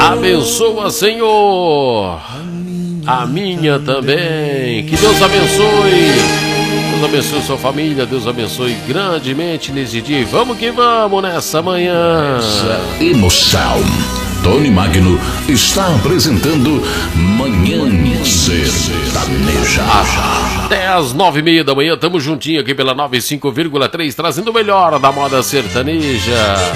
Abençoa, Senhor, a minha também. Que Deus abençoe. Deus abençoe sua família. Deus abençoe grandemente nesse dia. Vamos que vamos nessa manhã. Essa emoção. Tony Magno está apresentando Manhã Sertaneja. Até às 9h30 da manhã, tamo juntinho aqui pela 95,3, trazendo o melhor da moda sertaneja.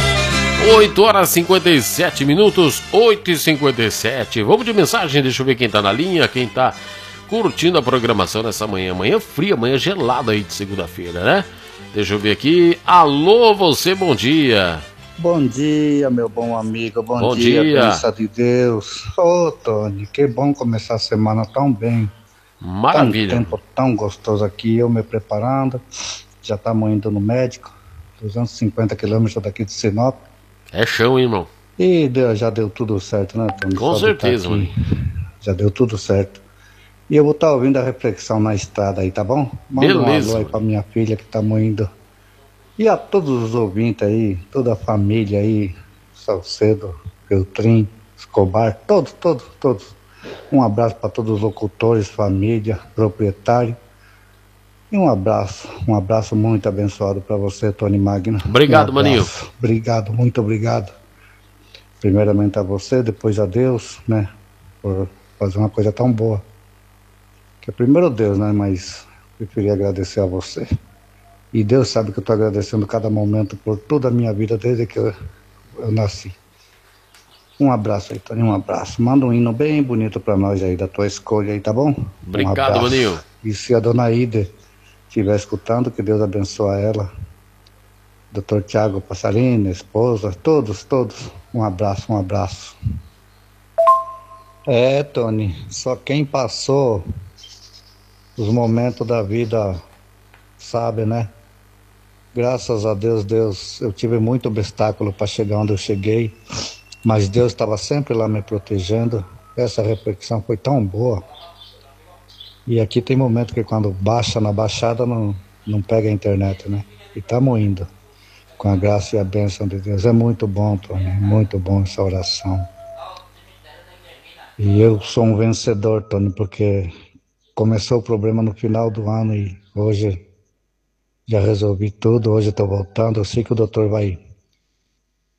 8h57, 8h57. Vamos de mensagem, deixa eu ver quem tá na linha, quem tá curtindo a programação nessa manhã. Manhã fria, manhã gelada aí de segunda-feira, né? Deixa eu ver aqui. Alô, você, bom dia. Bom dia, meu bom amigo. Bom dia, bênção de Deus. Ô, Tony, que bom começar a semana tão bem. Maravilha. Tá um tempo tão gostoso aqui, eu me preparando. Já estamos indo no médico. 250 quilômetros daqui de Sinop. É chão, hein, irmão? E já deu tudo certo, né, Tony? Com certeza, mano. Já deu tudo certo. E eu vou estar ouvindo a reflexão na estrada aí, tá bom? Manda um alô aí pra minha filha que estamos indo. E a todos os ouvintes aí, toda a família aí, Salcedo, Feltrin, Escobar, todos. Um abraço para todos os locutores, família, proprietário. E um abraço muito abençoado para você, Tony Magno. Obrigado, Maninho. Obrigado, muito obrigado. Primeiramente a você, depois a Deus, né, por fazer uma coisa tão boa. Que é primeiro Deus, né, mas preferi agradecer a você. E Deus sabe que eu estou agradecendo cada momento por toda a minha vida, desde que eu nasci. Um abraço aí, Tony, um abraço. Manda um hino bem bonito para nós aí, da tua escolha aí, tá bom? Obrigado, Maninho. E se a dona Ida estiver escutando, que Deus abençoe ela. Dr. Tiago Passarina, esposa, todos. Um abraço. É, Tony, só quem passou os momentos da vida sabe, né? Graças a Deus, eu tive muito obstáculo para chegar onde eu cheguei, mas Deus estava sempre lá me protegendo. Essa reflexão foi tão boa. E aqui tem momento que quando baixa na baixada não pega a internet, né? E estamos indo, com a graça e a bênção de Deus. É muito bom, Tony, muito bom essa oração. E eu sou um vencedor, Tony, porque começou o problema no final do ano e hoje já resolvi tudo, hoje estou voltando. Eu sei que o doutor vai